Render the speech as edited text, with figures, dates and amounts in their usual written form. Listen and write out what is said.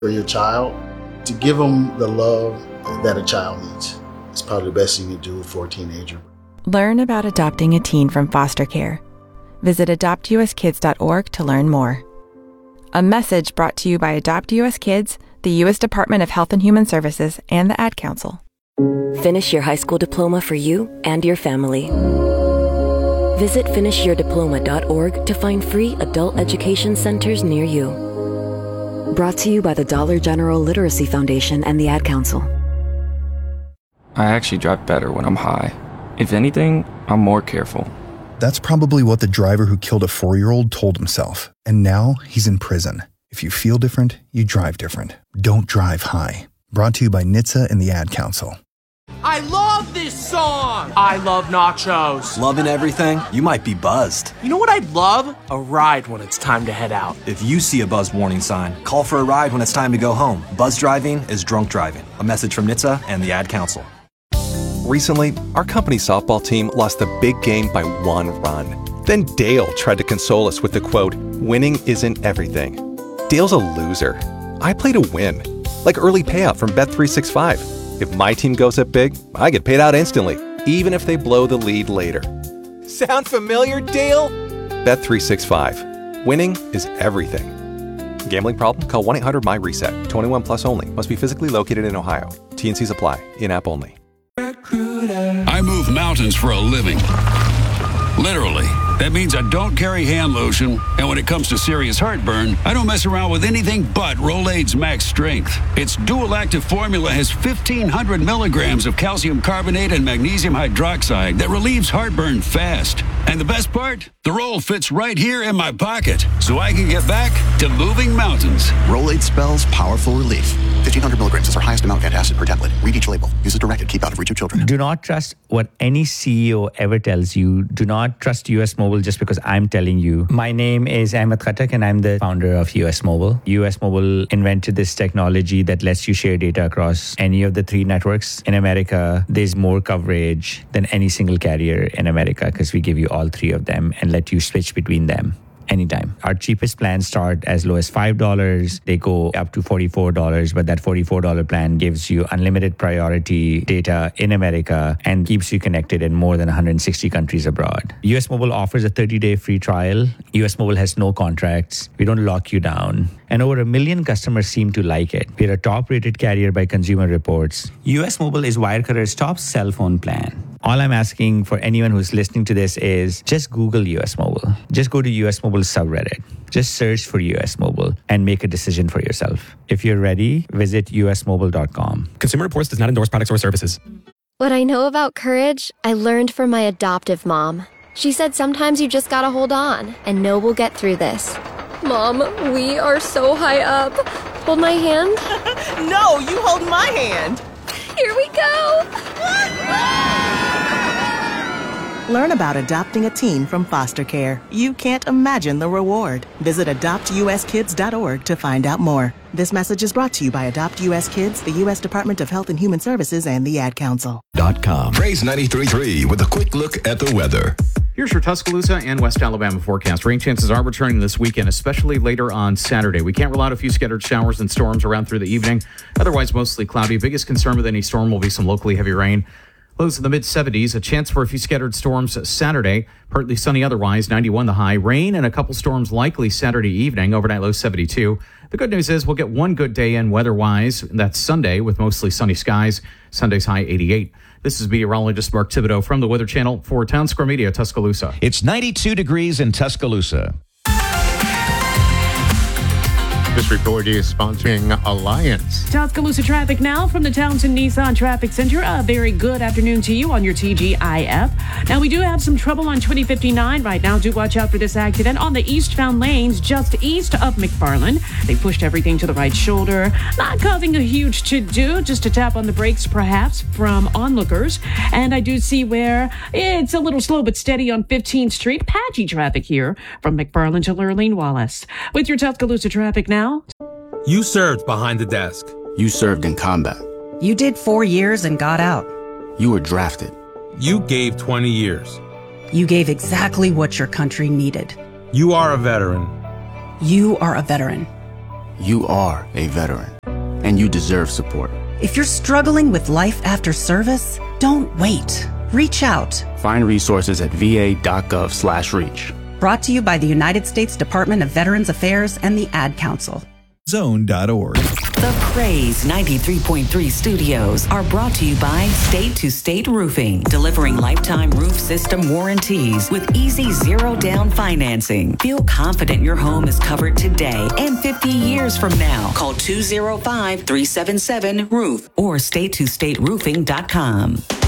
for your child, to give them the love that a child needs. It's probably the best thing you do for a teenager. Learn about adopting a teen from foster care. Visit adoptuskids.org to learn more. A message brought to you by Adopt US Kids, the U.S. Department of Health and Human Services, and the Ad Council. Finish your high school diploma for you and your family. Visit finishyourdiploma.org to find free adult education centers near you. Brought to you by the Dollar General Literacy Foundation and the Ad Council. I actually drive better when I'm high. If anything, I'm more careful. That's probably what the driver who killed a 4-year-old told himself. And now he's in prison. If you feel different, you drive different. Don't drive high. Brought to you by NHTSA and the Ad Council. I love this song! I love nachos. Loving everything? You might be buzzed. You know what I'd love? A ride when it's time to head out. If you see a buzz warning sign, call for a ride when it's time to go home. Buzz driving is drunk driving. A message from NHTSA and the Ad Council. Recently, our company's softball team lost the big game by 1 run. Then Dale tried to console us with the quote, "Winning isn't everything." Dale's a loser. I play to win. Like early payout from Bet365. If my team goes up big, I get paid out instantly, even if they blow the lead later. Sound familiar, Dale? Bet365. Winning is everything. Gambling problem? Call 1-800-MY-RESET. 21 plus only. Must be physically located in Ohio. T&Cs apply. In-app only. I move mountains for a living. Literally. That means I don't carry hand lotion, and when it comes to serious heartburn, I don't mess around with anything but Rolaids Max Strength. Its dual-active formula has 1,500 milligrams of calcium carbonate and magnesium hydroxide that relieves heartburn fast. And the best part? The roll fits right here in my pocket, so I can get back to moving mountains. Rolaids spells powerful relief. 1,500 milligrams is our highest amount of antacid per tablet. Read each label. Use as directed. Keep out of reach of children. Do not trust what any CEO ever tells you. Do not trust US Mobile just because I'm telling you. My name is Ahmed Khattak and I'm the founder of US Mobile. US Mobile invented this technology that lets you share data across any of the 3 networks. In America, there's more coverage than any single carrier in America because we give you all 3 of them and let you switch between them anytime. Our cheapest plans start as low as $5. They go up to $44, but that $44 plan gives you unlimited priority data in America and keeps you connected in more than 160 countries abroad. US Mobile offers a 30-day free trial. US Mobile has no contracts. We don't lock you down. And over 1 million customers seem to like it. We're a top-rated carrier by Consumer Reports. US Mobile is Wirecutters' top cell phone plan. All I'm asking for anyone who's listening to this is just Google US Mobile. Just go to US Mobile subreddit. Just search for US Mobile and make a decision for yourself. If you're ready, visit usmobile.com. Consumer Reports does not endorse products or services. What I know about courage, I learned from my adoptive mom. She said sometimes you just gotta hold on and know we'll get through this. Mom, we are so high up. Hold my hand. No, you hold my hand. Here we go. Learn about adopting a teen from foster care. You can't imagine the reward. Visit adoptuskids.org to find out more. This message is brought to you by Adopt US Kids, the U.S. Department of Health and Human Services, and the Ad Council. Praise 93.3 with a quick look at the weather. Here's your Tuscaloosa and West Alabama forecast. Rain chances are returning this weekend, especially later on Saturday. We can't rule out a few scattered showers and storms around through the evening. Otherwise, mostly cloudy. Biggest concern with any storm will be some locally heavy rain. Lows in the mid-70s. A chance for a few scattered storms Saturday. Partly sunny otherwise. 91 the high. Rain and a couple storms likely Saturday evening. Overnight low 72. The good news is we'll get one good day in weather-wise. That's Sunday with mostly sunny skies. Sunday's high 88. This is meteorologist Mark Thibodeau from the Weather Channel for Town Square Media, Tuscaloosa. It's 92 degrees in Tuscaloosa. This report is sponsoring Alliance. Tuscaloosa traffic now from the Townsend Nissan Traffic Center. A very good afternoon to you on your TGIF. Now, we do have some trouble on 2059 right now. Do watch out for this accident on the eastbound lanes just east of McFarland. They pushed everything to the right shoulder. Not causing a huge to-do, just a tap on the brakes perhaps from onlookers. And I do see where it's a little slow but steady on 15th Street. Patchy traffic here from McFarland to Lurleen Wallace. With your Tuscaloosa traffic now. You served behind the desk. You served in combat. You did 4 years and got out. You were drafted. You gave 20 years. You gave exactly what your country needed. You are a veteran. You are a veteran. You are a veteran, and you deserve support. If you're struggling with life after service, don't wait. Reach out. Find resources at va.gov/reach. Brought to you by the United States Department of Veterans Affairs and the Ad Council. Zone.org. The Craze 93.3 studios are brought to you by State to State Roofing, delivering lifetime roof system warranties with easy zero-down financing. Feel confident your home is covered today and 50 years from now. Call 205-377-ROOF or statetostateroofing.com.